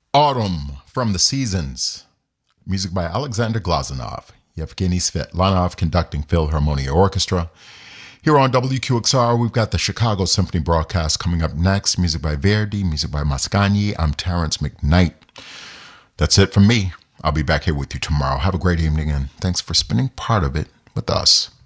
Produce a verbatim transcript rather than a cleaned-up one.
Autumn from the Seasons. Music by Alexander Glazunov. Yevgeny Svetlanov conducting Philharmonia Orchestra. Here on W Q X R, we've got the Chicago Symphony broadcast coming up next. Music by Verdi, music by Mascagni. I'm Terrence McKnight. That's it from me. I'll be back here with you tomorrow. Have a great evening, and thanks for spending part of it with us.